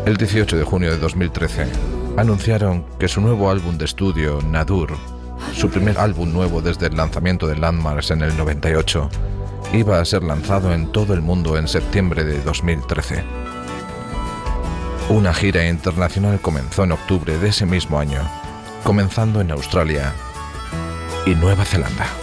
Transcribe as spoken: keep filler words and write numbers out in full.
El dieciocho de junio de dos mil trece, anunciaron que su nuevo álbum de estudio, Nadur, su primer álbum nuevo desde el lanzamiento de Landmarks en el noventa y ocho, iba a ser lanzado en todo el mundo en septiembre de dos mil trece. Una gira internacional comenzó en octubre de ese mismo año, comenzando en Australia y Nueva Zelanda.